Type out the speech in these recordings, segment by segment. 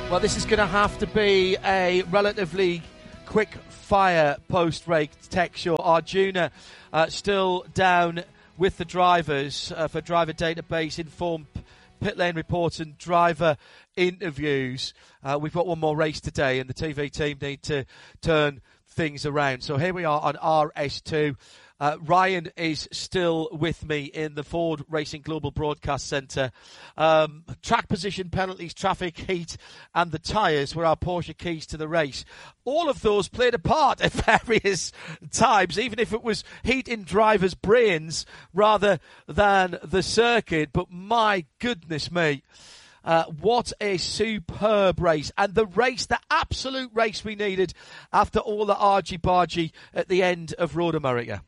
Well, this is going to have to be a relatively quick-fire post-race tech show. Arjuna still down with the drivers for driver database, informed pit lane reports and driver interviews. We've got one more race today, and the TV team need to turn things around. So here we are on RS2. Ryan is still with me in the Ford Racing Global Broadcast Centre. Track position, penalties, traffic, heat, and the tyres were our Porsche keys to the race. All of those played a part at various times, even if it was heat in drivers' brains rather than the circuit. But my goodness me. What a superb race, and the absolute race we needed after all the argy-bargy at the end of Road America.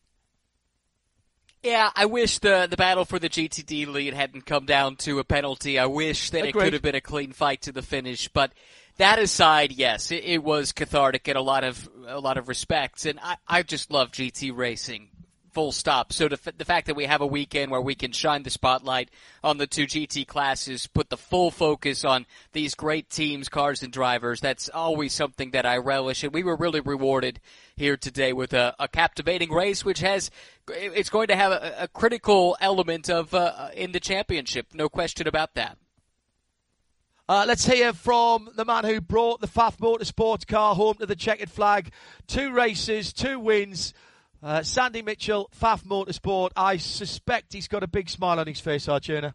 Yeah, I wish the battle for the GTD lead hadn't come down to a penalty. I wish that Agreed. It could have been a clean fight to the finish. But that aside, yes, it was cathartic in a lot of respects, and I just love GT racing. Full stop. So the fact that we have a weekend where we can shine the spotlight on the two GT classes, put the full focus on these great teams, cars, and drivers, that's always something that I relish. And we were really rewarded here today with a captivating race, which it's going to have a critical element of in the championship. No question about that. Let's hear from the man who brought the Pfaff Motorsport car home to the checkered flag. 2 races, 2 wins. Sandy Mitchell, Pfaff Motorsport. I suspect he's got a big smile on his face, Arjuna.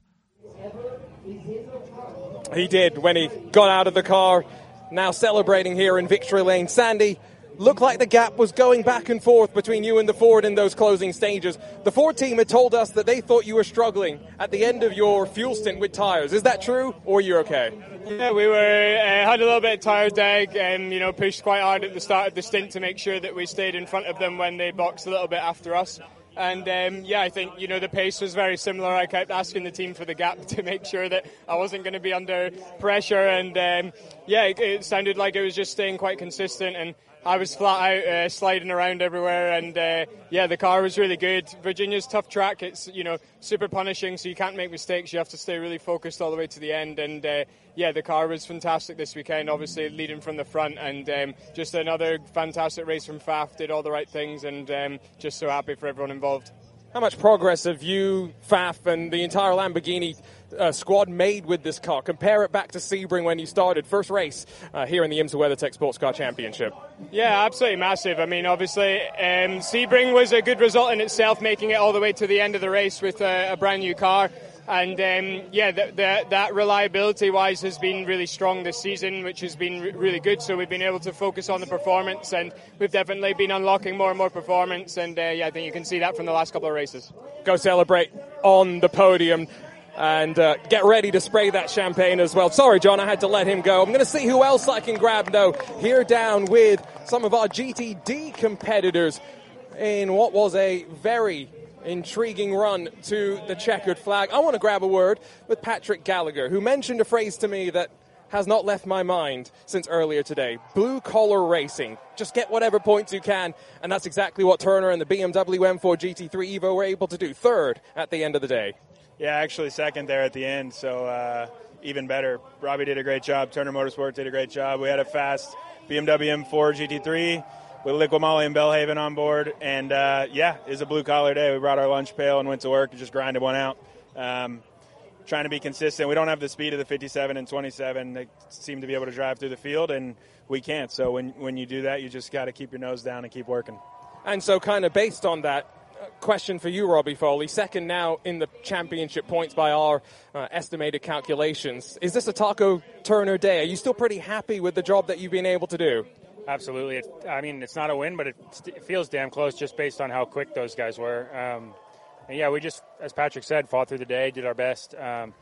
He did when he got out of the car. Now celebrating here in Victory Lane. Sandy, looked like the gap was going back and forth between you and the Ford in those closing stages. The Ford team had told us that they thought you were struggling at the end of your fuel stint with tyres. Is that true, or are you okay? Yeah, we had a little bit of tyre drag and, pushed quite hard at the start of the stint to make sure that we stayed in front of them when they boxed a little bit after us. And, I think, the pace was very similar. I kept asking the team for the gap to make sure that I wasn't going to be under pressure. And, it sounded like it was just staying quite consistent. And I was flat out sliding around everywhere. And, the car was really good. Virginia's tough track. It's, super punishing, so you can't make mistakes. You have to stay really focused all the way to the end. And, the car was fantastic this weekend, obviously leading from the front. And just another fantastic race from Pfaff. Did all the right things, and just so happy for everyone involved. How much progress have you, Pfaff, and the entire Lamborghini squad made with this car? Compare it back to Sebring when you started. First race here in the IMSA WeatherTech Sports Car Championship. Yeah, absolutely massive. I mean, obviously, Sebring was a good result in itself, making it all the way to the end of the race with a brand new car. And, that reliability-wise has been really strong this season, which has been really good. So we've been able to focus on the performance, and we've definitely been unlocking more and more performance. And, I think you can see that from the last couple of races. Go celebrate on the podium and get ready to spray that champagne as well. Sorry, John, I had to let him go. I'm going to see who else I can grab now. Here down with some of our GTD competitors in what was a very intriguing run to the checkered flag. I want to grab a word with Patrick Gallagher, who mentioned a phrase to me that has not left my mind since earlier today. Blue-collar racing. Just get whatever points you can, and that's exactly what Turner and the BMW M4 GT3 Evo were able to do. Third at the end of the day. Yeah, actually second there at the end, so even better. Robbie did a great job. Turner Motorsport did a great job. We had a fast BMW M4 GT3 with Liqui Moly and Belhaven on board, and it was a blue-collar day. We brought our lunch pail and went to work and just grinded one out. Trying to be consistent. We don't have the speed of the 57 and 27. They seem to be able to drive through the field, and we can't. So when you do that, you just got to keep your nose down and keep working. And so kind of based on that, question for you, Robbie Foley. Second now in the championship points by our estimated calculations. Is this a Taco Turner day? Are you still pretty happy with the job that you've been able to do? Absolutely. It's not a win, but it feels damn close just based on how quick those guys were. We just, as Patrick said, fought through the day, did our best,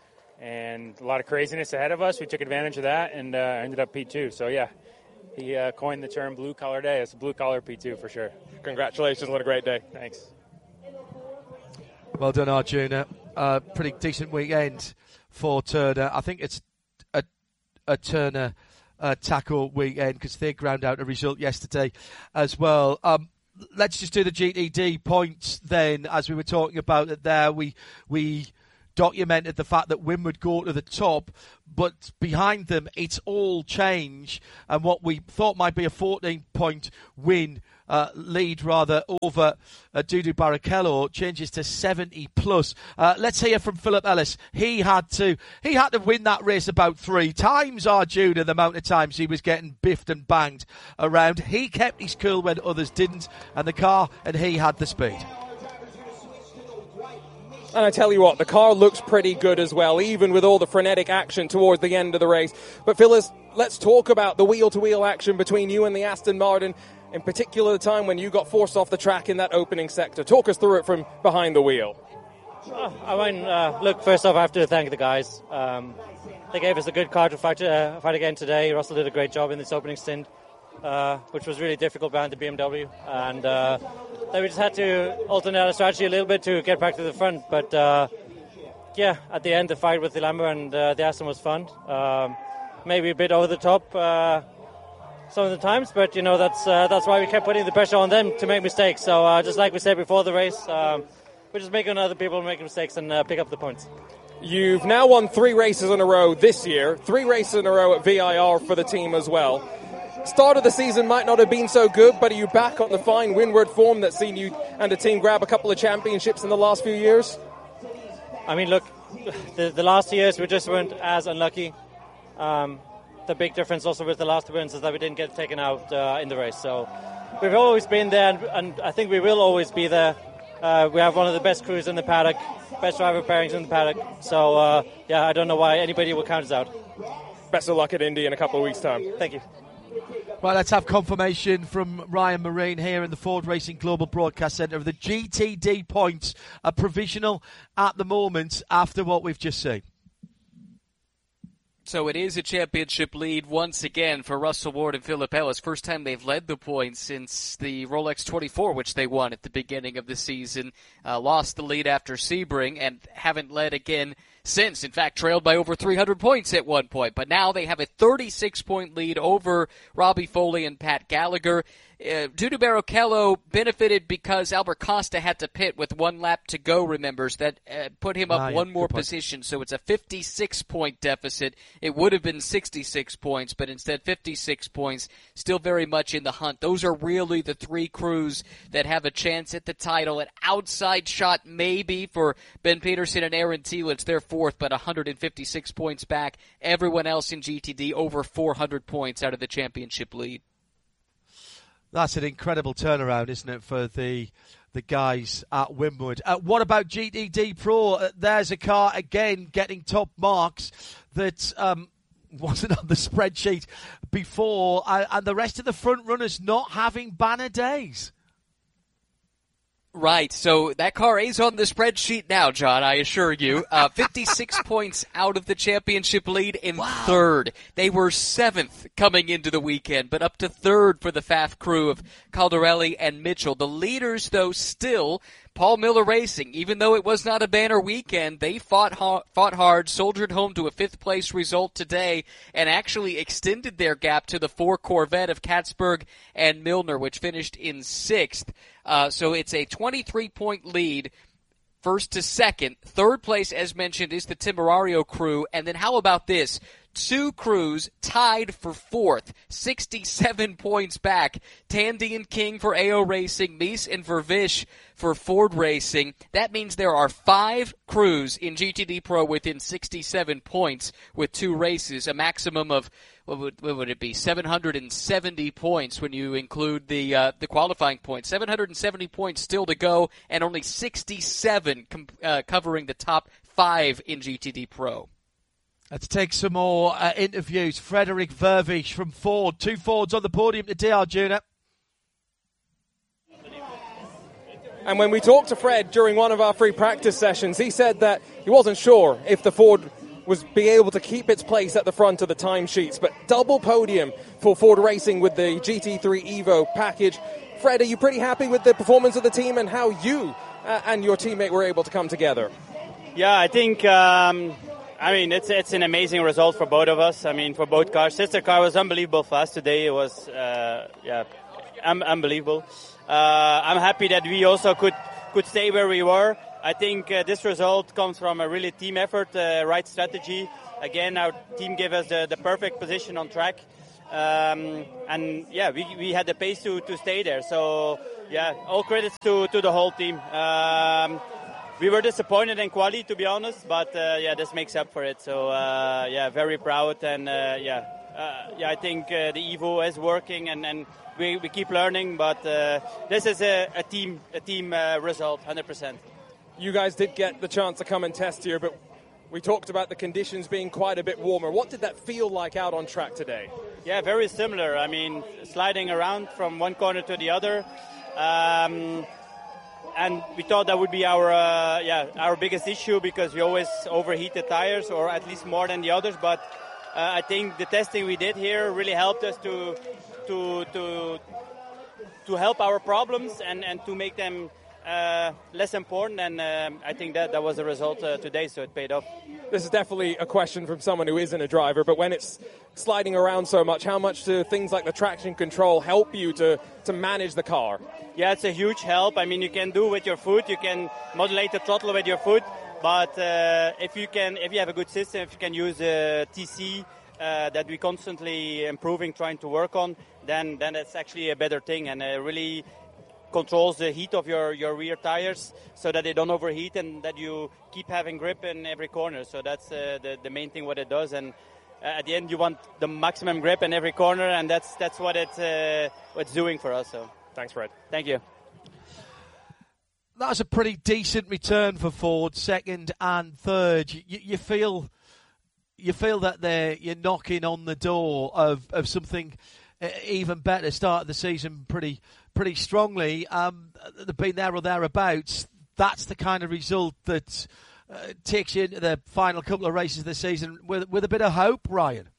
and a lot of craziness ahead of us. We took advantage of that and ended up P2. So, he coined the term blue-collar day. It's a blue-collar P2 for sure. Congratulations. What a great day. Thanks. Well done, Arjuna. Pretty decent weekend for Turner. I think it's a Turner tackle weekend because they ground out a result yesterday as well. Let's just do the GTD points then. As we were talking about it there, we documented the fact that Wim would go to the top, but behind them it's all change, and what we thought might be a 14-point lead over Dudu Barrichello changes to 70+. Let's hear from Philip Ellis. He had to win that race about 3 times, Arjuna, the amount of times he was getting biffed and banged around. He kept his cool when others didn't, and the car and he had the speed. And I tell you what, the car looks pretty good as well, even with all the frenetic action towards the end of the race. But Phyllis, let's talk about the wheel-to-wheel action between you and the Aston Martin, in particular the time when you got forced off the track in that opening sector. Talk us through it from behind the wheel. Look, first off, I have to thank the guys. They gave us a good car to fight again today. Russell did a great job in this opening stint, which was really difficult behind the BMW. And then we just had to alternate our strategy a little bit to get back to the front. But, at the end, the fight with the Lambo and the Aston was fun. Maybe a bit over the top some of the times, but, that's why we kept putting the pressure on them to make mistakes. So just like we said before the race, we're just making other people make mistakes and pick up the points. You've now won 3 races in a row this year, 3 races in a row at VIR for the team as well. Start of the season might not have been so good, but are you back on the fine windward form that's seen you and the team grab a couple of championships in the last few years? I mean, look, the last 2 years we just weren't as unlucky. The big difference also with the last wins is that we didn't get taken out in the race. So we've always been there, and I think we will always be there. We have one of the best crews in the paddock, best driver pairings in the paddock. So, I don't know why anybody will count us out. Best of luck at Indy in a couple of weeks' time. Thank you. Right, let's have confirmation from Ryan Marine here in the Ford Racing Global Broadcast Centre of the GTD points are provisional at the moment after what we've just seen. So it is a championship lead once again for Russell Ward and Philip Ellis. First time they've led the points since the Rolex 24, which they won at the beginning of the season. Lost the lead after Sebring and haven't led again since. In fact, trailed by over 300 points at one point. But now they have a 36-point lead over Robbie Foley and Pat Gallagher. Dudu Barrichello benefited because Albert Costa had to pit with 1 lap to go, remembers. That put him up one more position, so it's a 56-point deficit. It would have been 66 points, but instead 56 points, still very much in the hunt. Those are really the 3 crews that have a chance at the title. An outside shot maybe for Ben Peterson and Aaron Thielitz. They're 4th, but 156 points back. Everyone else in GTD over 400 points out of the championship lead. That's an incredible turnaround, isn't it, for the guys at Winwood. What about GTD Pro? There's a car, again, getting top marks that wasn't on the spreadsheet before, and the rest of the front runners not having banner days. Right, so that car is on the spreadsheet now, John, I assure you. 56 points out of the championship lead in 3rd. They were 7th coming into the weekend, but up to 3rd for the FAF crew of Caldarelli and Mitchell. The leaders, though, still Paul Miller Racing. Even though it was not a banner weekend, they fought hard, soldiered home to a 5th-place result today, and actually extended their gap to the 4 Corvette of Katzberg and Milner, which finished in 6th. So it's a 23-point lead, 1st to 2nd. 3rd place, as mentioned, is the Temerario crew. And then how about this? 2 crews tied for 4th, 67 points back. Tandy and King for AO Racing, Mies and Vervish for Ford Racing. That means there are 5 crews in GTD Pro within 67 points with 2 races, a maximum of, what would it be, 770 points when you include the qualifying points. 770 points still to go, and only 67 covering the top 5 in GTD Pro. Let's take some more interviews. Frederick Vervish from Ford. 2 Fords on the podium today, Arjuna. And when we talked to Fred during one of our free practice sessions, he said that he wasn't sure if the Ford was be able to keep its place at the front of the timesheets, but double podium for Ford Racing with the GT3 Evo package. Fred, are you pretty happy with the performance of the team and how you and your teammate were able to come together? Yeah, I think... it's an amazing result for both of us. I mean, for both cars. Sister car was unbelievable fast today. It was, unbelievable. I'm happy that we also could stay where we were. I think this result comes from a really team effort, right strategy, again, our team gave us the perfect position on track. And yeah, we had the pace to stay there. So yeah, all credits to the whole team. We were disappointed in quali, to be honest, but yeah, this makes up for it. So yeah, very proud, and I think the Evo is working, and we keep learning. But this is a team result, 100%. You guys did get the chance to come and test here, but we talked about the conditions being quite a bit warmer. What did that feel like out on track today? Yeah, very similar. I mean, sliding around from one corner to the other. And we thought that would be our biggest issue, because we always overheat the tires, or at least more than the others. But I think the testing we did here really helped us to help our problems and to make them less important, and I think that was the result today, so it paid off. This is definitely a question from someone who isn't a driver, but when it's sliding around so much, how much do things like the traction control help you to manage the car? Yeah, it's a huge help. I mean, you can do with your foot, you can modulate the throttle with your foot, but if you have a good system, if you can use TC that we constantly improving, trying to work on, then it's actually a better thing, and really controls the heat of your rear tires so that they don't overheat and that you keep having grip in every corner. So that's the main thing what it does, and at the end you want the maximum grip in every corner, and that's what it's doing for us. So thanks, Fred. Thank you. That was a pretty decent return for Ford, second and third. You feel that you're knocking on the door of something even better. Start of the season pretty strongly. They've been there or thereabouts. That's the kind of result that takes you into the final couple of races of the season with a bit of hope, Ryan.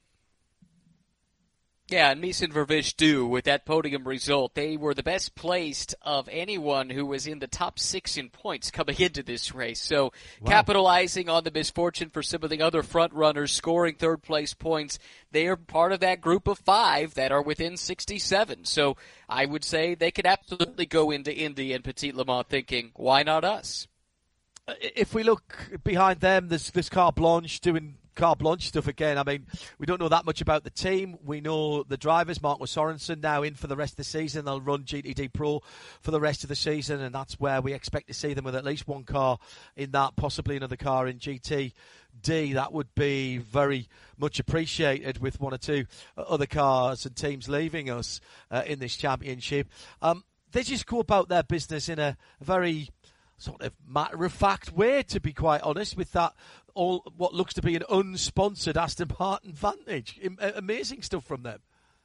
Yeah, and Nissan Vervish do with that podium result. They were the best placed of anyone who was in the top 6 in points coming into this race. So capitalizing on the misfortune for some of the other front runners, scoring third place points, they are part of that group of 5 that are within 67. So I would say they could absolutely go into Indy and Petit Le Mans thinking, why not us? If we look behind them, there's Carte Blanche doing Carte Blanche stuff again. I mean, we don't know that much about the team. We know the drivers. Marco Sorensen now in for the rest of the season. They'll run GTD Pro for the rest of the season, and that's where we expect to see them with at least one car in that, possibly another car in GTD. That would be very much appreciated with 1 or 2 other cars and teams leaving us in this championship. They just go about their business in a very sort of matter-of-fact way, to be quite honest, with that all what looks to be an unsponsored Aston Martin Vantage. Amazing stuff from them.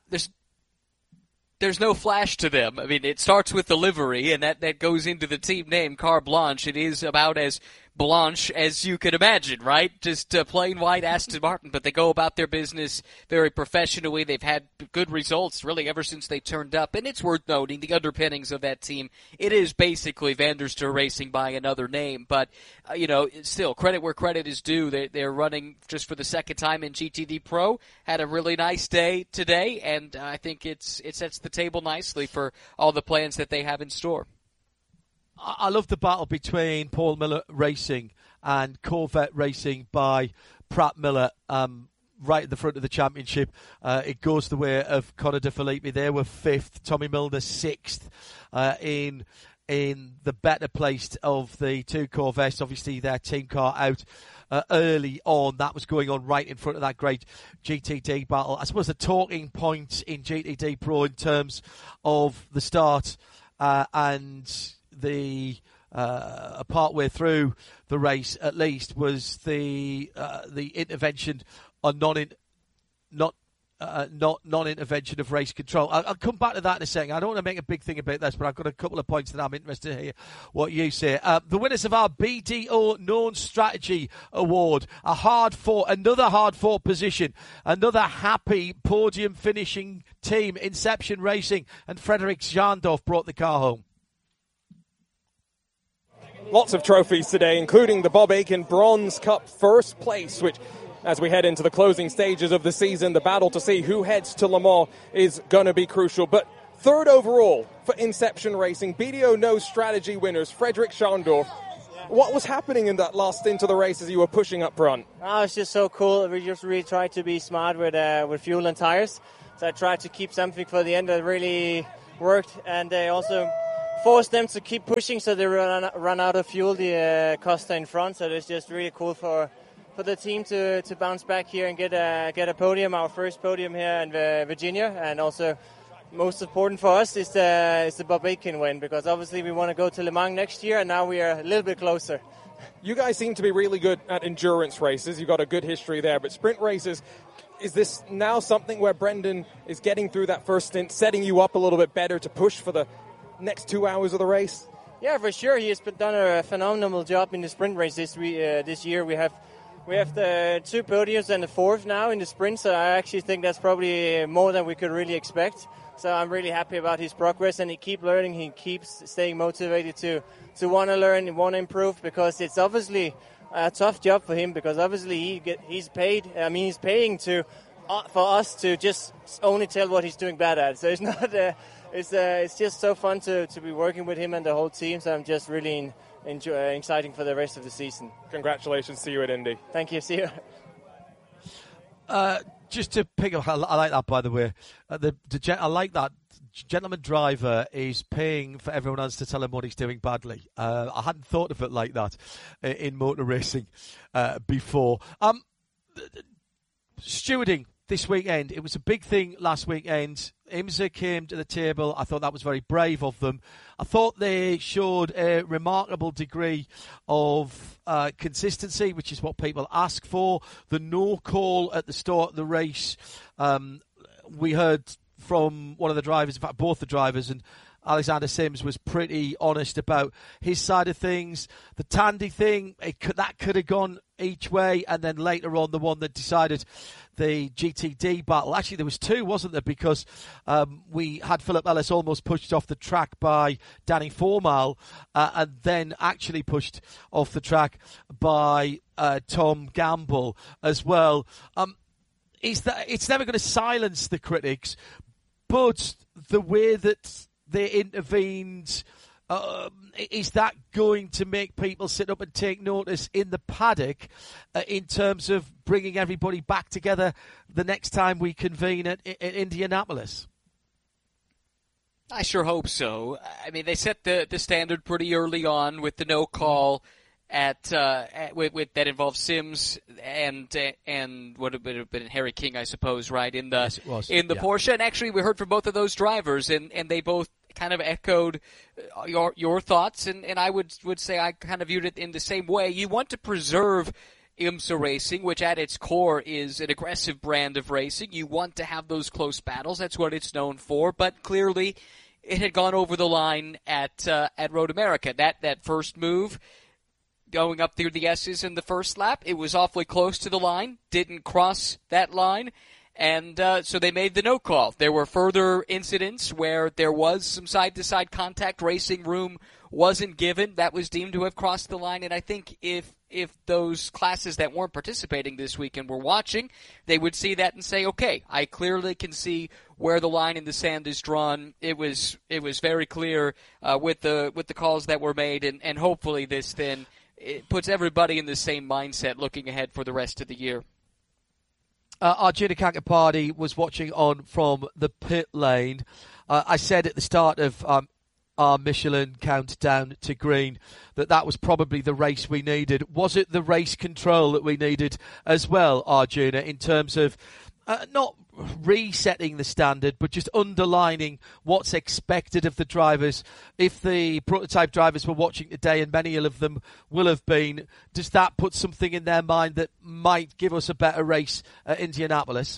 There's no flash to them. I mean, it starts with the livery, and that goes into the team name, Carte Blanche. It is about as blanche as you could imagine, right? Just plain white Aston Martin, but they go about their business very professionally. They've had good results really ever since they turned up, and it's worth noting the underpinnings of that team. It is basically Van der Stur Racing by another name, but still credit where credit is due. They're running just for the second time in GTD Pro. Had a really nice day today, and I think it sets the table nicely for all the plans that they have in store. I love the battle between Paul Miller Racing and Corvette Racing by Pratt Miller right at the front of the championship. It goes the way of Conor De Phillippi. They were 5th, Tommy Milner 6th in the better placed of the 2 Corvettes. Obviously, their team car out early on. That was going on right in front of that great GTD battle. I suppose the talking point in GTD Pro in terms of the start and the part way through the race, at least, was the intervention on non-intervention of race control. I'll come back to that in a second. I don't want to make a big thing about this, but I've got a couple of points that I'm interested to hear what you say. The winners of our BDO Known Strategy Award, another hard-fought position, another happy podium finishing team, Inception Racing, and Frederick Schandorf brought the car home. Lots of trophies today, including the Bob Akin Bronze Cup first place, which, as we head into the closing stages of the season, the battle to see who heads to Le Mans is going to be crucial. But 3rd overall for Inception Racing, BDO Known Strategy winners, Frederick Schandorf. What was happening in that last stint of the race as you were pushing up front? Oh, it's just so cool. We just really tried to be smart with fuel and tires. So I tried to keep something for the end that really worked, and they also forced them to keep pushing so they run out of fuel, the Costa in front. So it's just really cool for the team to bounce back here and get a podium, our first podium here in Virginia, and also most important for us is the Bob Aitken win, because obviously we want to go to Le Mans next year, and now we are a little bit closer. You guys seem to be really good at endurance races. You've got a good history there, but sprint races, is this now something where Brendan is getting through that first stint, setting you up a little bit better to push for the next 2 hours of the race? Yeah, for sure. He has done a phenomenal job in the sprint race this year. We have the 2 podiums and the 4th now in the sprint, so I actually think that's probably more than we could really expect. So I'm really happy about his progress, and he keeps learning. He keeps staying motivated to want to learn and want to improve, because it's obviously a tough job for him, because obviously he's paid. I mean, he's paying for us to just only tell what he's doing bad at. So it's not. It's just so fun to be working with him and the whole team. So I'm just really exciting for the rest of the season. Congratulations. See you at Indy. Thank you. See you. Just to pick up, I like that, by the way. I like that gentleman driver is paying for everyone else to tell him what he's doing badly. I hadn't thought of it like that in motor racing before. Stewarding this weekend, it was a big thing last weekend. IMSA came to the table. I thought that was very brave of them. I thought they showed a remarkable degree of consistency, which is what people ask for. The no call at the start of the race, we heard from one of the drivers, in fact both the drivers, and Alexander Sims was pretty honest about his side of things. The Tandy thing, that could have gone each way, and then later on the one that decided the GTD battle. Actually, there was 2, wasn't there? Because we had Philip Ellis almost pushed off the track by Danny Formal, and then actually pushed off the track by Tom Gamble as well. It's never going to silence the critics, but the way that they intervened, is that going to make people sit up and take notice in the paddock in terms of bringing everybody back together the next time we convene at Indianapolis? I sure hope so. I mean, they set the standard pretty early on with the no call with that involved Sims and what would have been Harry King, I suppose, right? Yes, it was. In the Porsche. And actually, we heard from both of those drivers, and they both kind of echoed your thoughts, and I would say I kind of viewed it in the same way. You want to preserve IMSA racing, which at its core is an aggressive brand of racing. You want to have those close battles. That's what it's known for. But clearly, it had gone over the line at Road America. That first move, going up through the S's in the first lap, it was awfully close to the line, didn't cross that line, and so they made the no call. There were further incidents where there was some side-to-side contact, racing room wasn't given, that was deemed to have crossed the line, and I think if those classes that weren't participating this weekend were watching, they would see that and say, okay, I clearly can see where the line in the sand is drawn. It was very clear with the calls that were made, and hopefully this then it puts everybody in the same mindset looking ahead for the rest of the year. Arjuna Kakapati was watching on from the pit lane. I said at the start of our Michelin countdown to green that was probably the race we needed. Was it the race control that we needed as well, Arjuna, in terms of not resetting the standard, but just underlining what's expected of the drivers? If the prototype drivers were watching today, and many of them will have been, does that put something in their mind that might give us a better race at Indianapolis?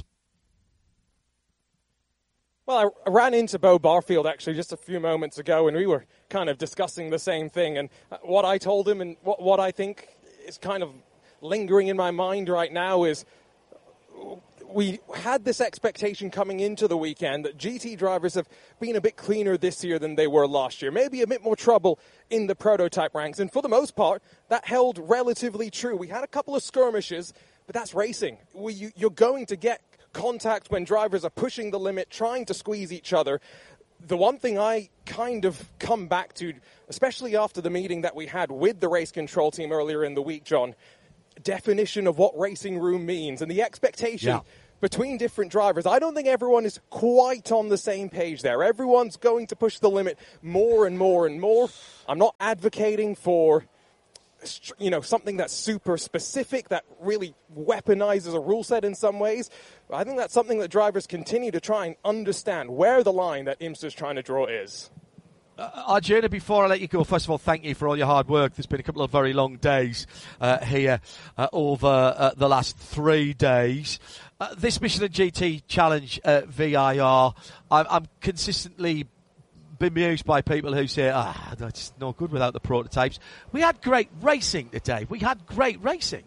Well, I ran into Bo Barfield actually just a few moments ago, and we were kind of discussing the same thing. And what I told him and what I think is kind of lingering in my mind right now is we had this expectation coming into the weekend that GT drivers have been a bit cleaner this year than they were last year. Maybe a bit more trouble in the prototype ranks. And for the most part, that held relatively true. We had a couple of skirmishes, but that's racing. You're going to get contact when drivers are pushing the limit, trying to squeeze each other. the one thing I kind of come back to, especially after the meeting that we had with the race control team earlier in the week, John, definition of what racing room means and the expectation between different drivers. I don't think everyone is quite on the same page there. Everyone's going to push the limit more and more and more. I'm not advocating for, you know, something that's super specific that really weaponizes a rule set in some ways. I think that's something that drivers continue to try and understand where the line that IMSA's trying to draw is. Arjuna, before I let you go, first of all, thank you for all your hard work. There's been a couple of very long days here over the last 3 days. This Michelin GT Challenge VIR, I'm consistently bemused by people who say, that's no good without the prototypes. We had great racing today. We had great racing.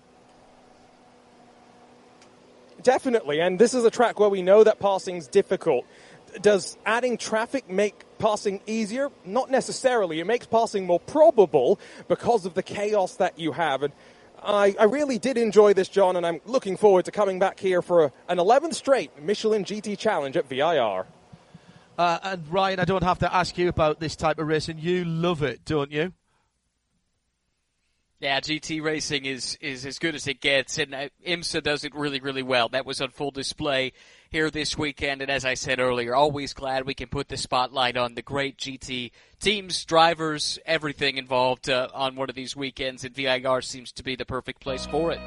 Definitely, and this is a track where we know that passing's difficult. Does adding traffic make passing easier? Not necessarily. It makes passing more probable because of the chaos that you have. And I really did enjoy this, John, and I'm looking forward to coming back here for an 11th straight Michelin GT Challenge at VIR. And Ryan, I don't have to ask you about this type of racing. You love it, don't you? Yeah, GT racing is as good as it gets, and IMSA does it really, really well. That was on full display here this weekend, and as I said earlier, always glad we can put the spotlight on the great GT teams, drivers, everything involved on one of these weekends, and VIR seems to be the perfect place for it.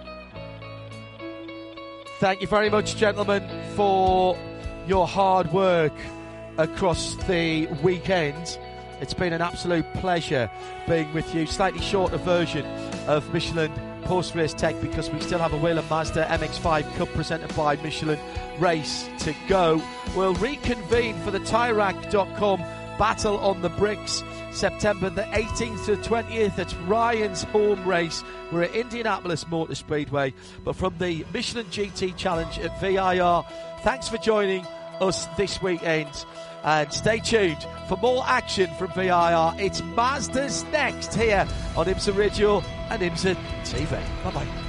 Thank you very much, gentlemen, for your hard work across the weekend. It's been an absolute pleasure being with you. Slightly shorter version of Michelin post-race tech because we still have a Whelen Mazda MX-5 Cup presented by Michelin race to go. We'll reconvene for the TireRack.com Battle on the Bricks, September the 18th to the 20th. It's Ryan's home race. We're at Indianapolis Motor Speedway. But from the Michelin GT Challenge at VIR, thanks for joining us this weekend. And stay tuned for more action from VIR. It's Mazda's next here on IMSA Radio and IMSA TV. Bye-bye.